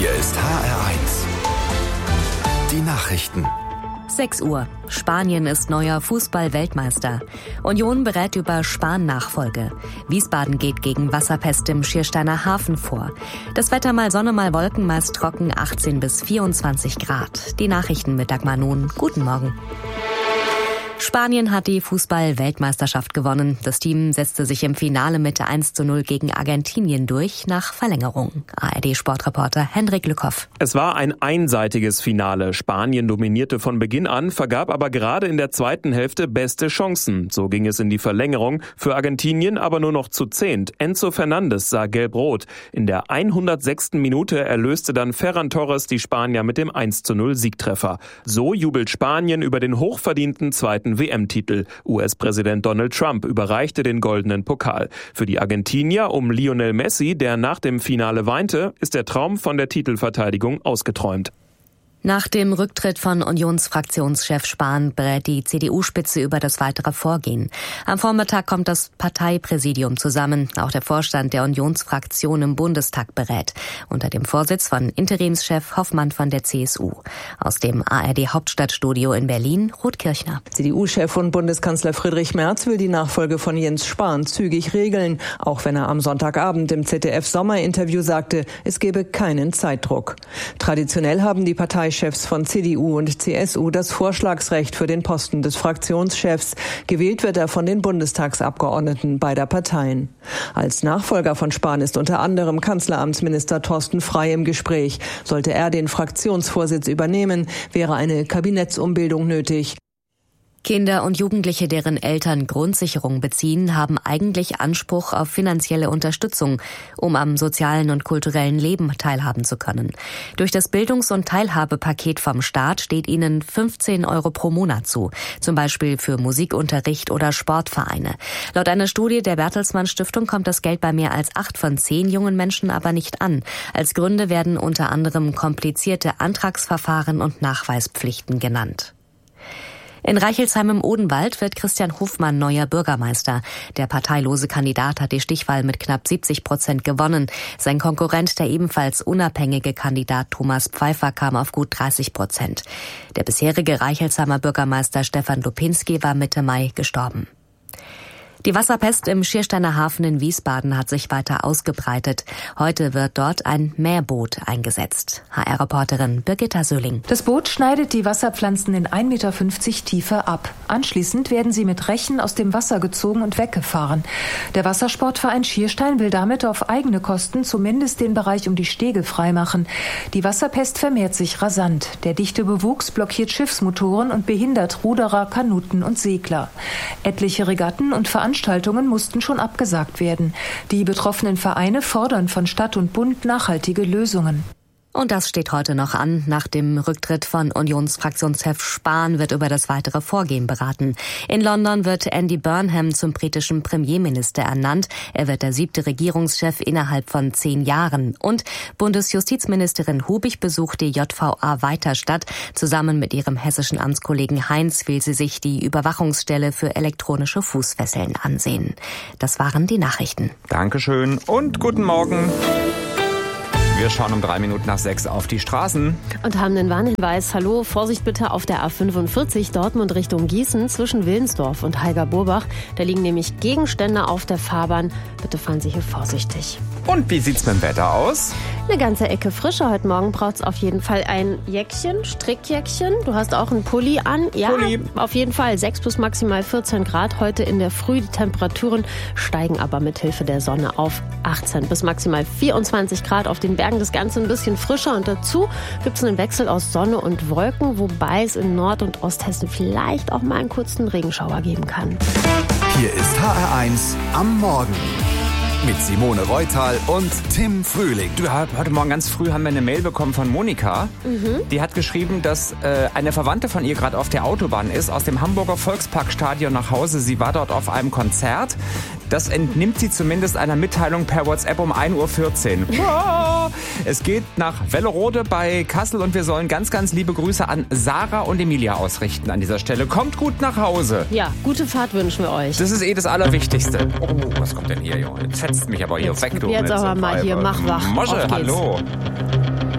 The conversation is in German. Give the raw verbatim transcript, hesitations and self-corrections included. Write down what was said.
Hier ist H R eins. Die Nachrichten. sechs Uhr. Spanien ist neuer Fußball-Weltmeister. Union berät über Spahn-Nachfolge. Wiesbaden geht gegen Wasserpest im Schiersteiner Hafen vor. Das Wetter mal Sonne, mal Wolken, meist trocken, achtzehn bis vierundzwanzig Grad. Die Nachrichten mit Dagmar Nun. Guten Morgen. Spanien hat die Fußball-Weltmeisterschaft gewonnen. Das Team setzte sich im Finale mit eins zu null gegen Argentinien durch, nach Verlängerung. A R D-Sportreporter Hendrik Lückhoff. Es war ein einseitiges Finale. Spanien dominierte von Beginn an, vergab aber gerade in der zweiten Hälfte beste Chancen. So ging es in die Verlängerung. Für Argentinien aber nur noch zu zehnt. Enzo Fernandes sah gelb-rot. In der hundertsechsten Minute erlöste dann Ferran Torres die Spanier mit dem eins zu null Siegtreffer. So jubelt Spanien über den hochverdienten zweiten W M-Titel. U S-Präsident Donald Trump überreichte den goldenen Pokal. Für die Argentinier um Lionel Messi, der nach dem Finale weinte, ist der Traum von der Titelverteidigung ausgeträumt. Nach dem Rücktritt von Unionsfraktionschef Spahn berät die C D U-Spitze über das weitere Vorgehen. Am Vormittag kommt das Parteipräsidium zusammen. Auch der Vorstand der Unionsfraktion im Bundestag berät. Unter dem Vorsitz von Interimschef Hoffmann von der C S U. Aus dem A R D-Hauptstadtstudio in Berlin, Ruth Kirchner. C D U-Chef und Bundeskanzler Friedrich Merz will die Nachfolge von Jens Spahn zügig regeln. Auch wenn er am Sonntagabend im Z D F-Sommerinterview sagte, es gebe keinen Zeitdruck. Traditionell haben die Partei Chefs von C D U und C S U das Vorschlagsrecht für den Posten des Fraktionschefs. Gewählt wird er von den Bundestagsabgeordneten beider Parteien. Als Nachfolger von Spahn ist unter anderem Kanzleramtsminister Thorsten Frey im Gespräch. Sollte er den Fraktionsvorsitz übernehmen, wäre eine Kabinettsumbildung nötig. Kinder und Jugendliche, deren Eltern Grundsicherung beziehen, haben eigentlich Anspruch auf finanzielle Unterstützung, um am sozialen und kulturellen Leben teilhaben zu können. Durch das Bildungs- und Teilhabepaket vom Staat steht ihnen fünfzehn Euro pro Monat zu, zum Beispiel für Musikunterricht oder Sportvereine. Laut einer Studie der Bertelsmann Stiftung kommt das Geld bei mehr als acht von zehn jungen Menschen aber nicht an. Als Gründe werden unter anderem komplizierte Antragsverfahren und Nachweispflichten genannt. In Reichelsheim im Odenwald wird Christian Hofmann neuer Bürgermeister. Der parteilose Kandidat hat die Stichwahl mit knapp siebzig Prozent gewonnen. Sein Konkurrent, der ebenfalls unabhängige Kandidat Thomas Pfeiffer, kam auf gut dreißig Prozent. Der bisherige Reichelsheimer Bürgermeister Stefan Lupinski war Mitte Mai gestorben. Die Wasserpest im Schiersteiner Hafen in Wiesbaden hat sich weiter ausgebreitet. Heute wird dort ein Mähboot eingesetzt. H R-Reporterin Birgitta Söhling. Das Boot schneidet die Wasserpflanzen in ein Meter fünfzig Tiefe ab. Anschließend werden sie mit Rechen aus dem Wasser gezogen und weggefahren. Der Wassersportverein Schierstein will damit auf eigene Kosten zumindest den Bereich um die Stege freimachen. Die Wasserpest vermehrt sich rasant. Der dichte Bewuchs blockiert Schiffsmotoren und behindert Ruderer, Kanuten und Segler. Etliche Regatten und Veranstaltungen Veranstaltungen mussten schon abgesagt werden. Die betroffenen Vereine fordern von Stadt und Bund nachhaltige Lösungen. Und das steht heute noch an. Nach dem Rücktritt von Unionsfraktionschef Spahn wird über das weitere Vorgehen beraten. In London wird Andy Burnham zum britischen Premierminister ernannt. Er wird der siebte Regierungschef innerhalb von zehn Jahren. Und Bundesjustizministerin Hubig besucht die J V A Weiterstadt. Zusammen mit ihrem hessischen Amtskollegen Heinz will sie sich die Überwachungsstelle für elektronische Fußfesseln ansehen. Das waren die Nachrichten. Dankeschön und guten Morgen. Wir schauen um drei Minuten nach sechs auf die Straßen. Und haben den Warnhinweis. Hallo, Vorsicht bitte auf der A fünfundvierzig Dortmund Richtung Gießen zwischen Willensdorf und Heiger-Burbach. Da liegen nämlich Gegenstände auf der Fahrbahn. Bitte fahren Sie hier vorsichtig. Und wie sieht's mit dem Wetter aus? Eine ganze Ecke frischer. Heute Morgen braucht's auf jeden Fall ein Jäckchen, Strickjäckchen. Du hast auch einen Pulli an. Ja, Pulli. Auf jeden Fall sechs bis maximal vierzehn Grad heute in der Früh. Die Temperaturen steigen aber mit Hilfe der Sonne auf achtzehn bis maximal vierundzwanzig Grad. Auf den Bergen das Ganze ein bisschen frischer. Und dazu gibt's einen Wechsel aus Sonne und Wolken, wobei es in Nord- und Osthessen vielleicht auch mal einen kurzen Regenschauer geben kann. Hier ist H R eins am Morgen. Mit Simone Reutal und Tim Frühling. Du, heute Morgen ganz früh haben wir eine Mail bekommen von Monika. Mhm. Die hat geschrieben, dass äh, eine Verwandte von ihr gerade auf der Autobahn ist, aus dem Hamburger Volksparkstadion nach Hause. Sie war dort auf einem Konzert. Das entnimmt sie zumindest einer Mitteilung per WhatsApp um ein Uhr vierzehn. Es geht nach Wellerode bei Kassel und wir sollen ganz, ganz liebe Grüße an Sarah und Emilia ausrichten an dieser Stelle. Kommt gut nach Hause. Ja, gute Fahrt wünschen wir euch. Das ist eh das Allerwichtigste. Oh, was kommt denn hier, Junge? Jetzt fetzt mich aber hier jetzt weg, du. Jetzt aber mal hier, mach wach. Mosche, hallo.